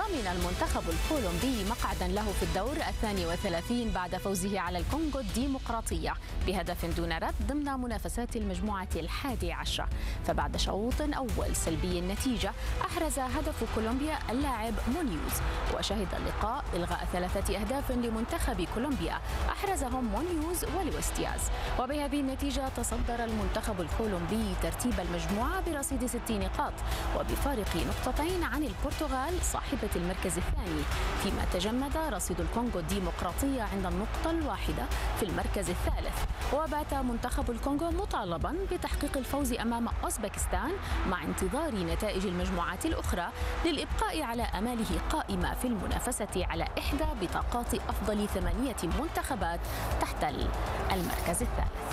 ضمن المنتخب الكولومبي مقعدا له في الدور 32 بعد فوزه على الكونغو الديمقراطية بهدف دون رد ضمن منافسات المجموعة 11. فبعد شوط أول سلبي النتيجة أحرز هدف كولومبيا اللاعب مونيوز، وشهد اللقاء إلغاء 3 أهداف لمنتخب كولومبيا أحرزهم مونيوز ولويس دياز. وبهذه النتيجة تصدر المنتخب الكولومبي ترتيب المجموعة برصيد 60 نقاط وبفارق نقطتين عن البرتغال صاحبة المركز الثاني، فيما تجمد رصيد الكونغو الديمقراطية عند النقطة الواحدة في المركز الثالث. وبات منتخب الكونغو مطالبا بتحقيق الفوز أمام أوزبكستان مع انتظار نتائج المجموعات الأخرى للإبقاء على أماله قائمة في المنافسة على إحدى بطاقات أفضل 8 منتخبات تحت المركز الثالث.